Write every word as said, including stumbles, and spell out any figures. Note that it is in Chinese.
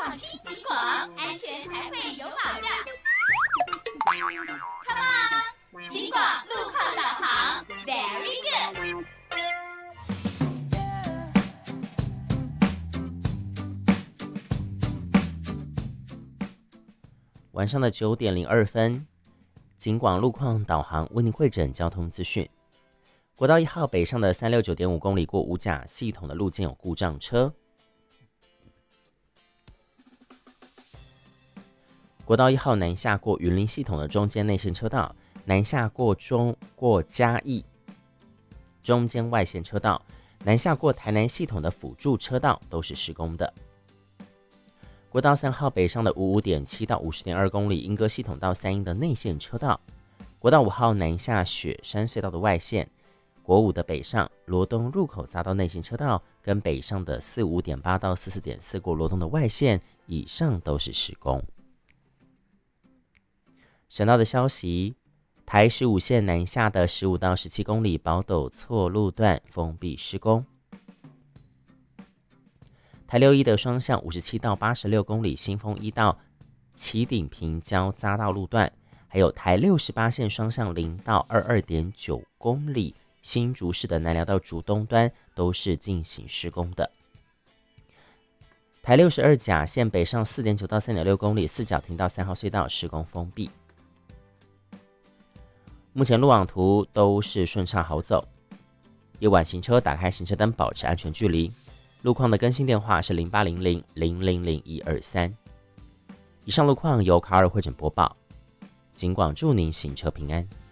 放轻警广，安全才会有保障。Come on， 警广路况导航 ，Very good。 晚上的九点零二分，警广路况导航为您汇整交通资讯。国道一号北上的三六九点五公里过五甲系统的路肩有故障车。国道一号南下过云林系统的中间内线车道，南下过中过嘉义中间外线车道，南下过台南系统的辅助车道都是施工的。国道三号北上的五五点七到五十点二公里莺歌系统到三鶯的内线车道，国道五号南下雪山隧道的外线，国五的北上罗东入口匝道内线车道跟北上的四五点八到四四点四过罗东的外线以上都是施工。省道的消息，台十五线南下的十五到十七公里宝斗错路段封闭施工。台六一的双向五十七到八十六公里新丰一到旗顶平交匝道路段，还有台六十八线双向零到二十二点九公里新竹市的南寮到竹东端都是进行施工的。台六十二甲线北上 四点九到三点六公里四角停到三号隧道施工封闭。目前路网图都是顺畅好走，夜晚行车打开行车灯，保持安全距离。路况的更新电话是零八零零零零零一二三。以上路况由卡尔汇整播报，警广祝您行车平安。